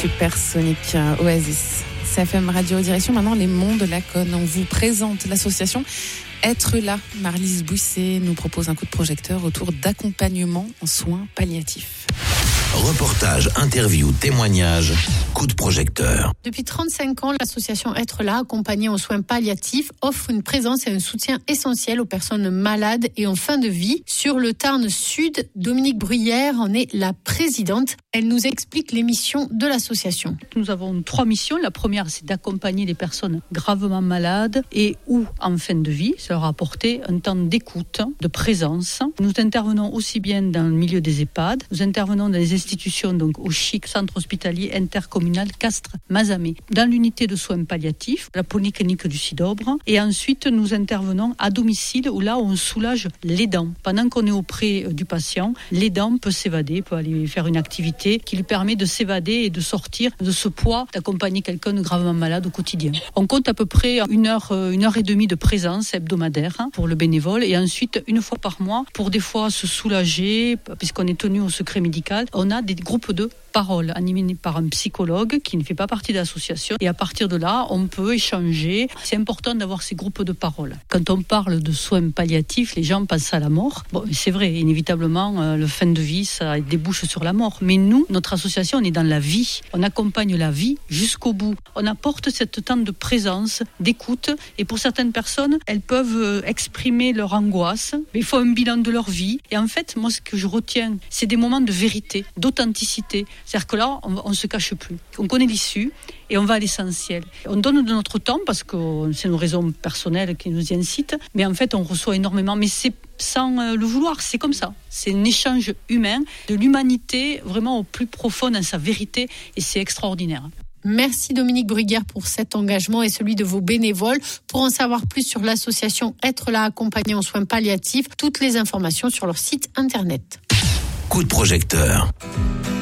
Supersonic Oasis. CFM Radio Direction, maintenant les monts de la Conne. On vous présente l'association Être là. Marlise Bouisset nous propose un coup de projecteur autour d'accompagnement en soins palliatifs. Reportage, interview, témoignage, coup de projecteur. Depuis 35 ans, l'association Être là, accompagnée aux soins palliatifs, offre une présence et un soutien essentiel aux personnes malades et en fin de vie. Sur le Tarn Sud, Dominique Bruyère en est la présidente. Elle nous explique les missions de l'association. Nous avons 3 missions. La première, c'est d'accompagner les personnes gravement malades et ou en fin de vie. Ça leur apporter un temps d'écoute, de présence. Nous intervenons aussi bien dans le milieu des EHPAD. Nous intervenons dans les institutions, donc au CHIC, centre hospitalier intercommunal Castres-Mazamet, dans l'unité de soins palliatifs, la polyclinique du Sidobre. Et ensuite, nous intervenons à domicile où là, on soulage l'aidant. Pendant qu'on est auprès du patient, l'aidant peut s'évader, peut aller faire une activité qui lui permet de s'évader et de sortir de ce poids d'accompagner quelqu'un de gravement malade au quotidien. On compte à peu près 1 heure et demie de présence hebdomadaire pour le bénévole et ensuite 1 fois par mois pour des fois se soulager, puisqu'on est tenu au secret médical. On a des groupes de parole animés par un psychologue qui ne fait pas partie de l'association et à partir de là on peut échanger. C'est important d'avoir ces groupes de parole. Quand on parle de soins palliatifs, les gens pensent à la mort. Bon, c'est vrai, inévitablement le fin de vie ça débouche sur la mort, mais nous, notre association, on est dans la vie, on accompagne la vie jusqu'au bout, on apporte cette temps de présence, d'écoute et pour certaines personnes elles peuvent exprimer leur angoisse, il faut un bilan de leur vie et en fait moi ce que je retiens c'est des moments de vérité, d'authenticité. C'est-à-dire que là, on ne se cache plus. On connaît l'issue et on va à l'essentiel. On donne de notre temps parce que c'est nos raisons personnelles qui nous y incitent, mais en fait, on reçoit énormément. Mais c'est sans le vouloir, c'est comme ça. C'est un échange humain, de l'humanité vraiment au plus profond dans sa vérité et c'est extraordinaire. Merci Dominique Bruyère pour cet engagement et celui de vos bénévoles. Pour en savoir plus sur l'association Être là, accompagnée en soins palliatifs, toutes les informations sur leur site internet. Coup de projecteur.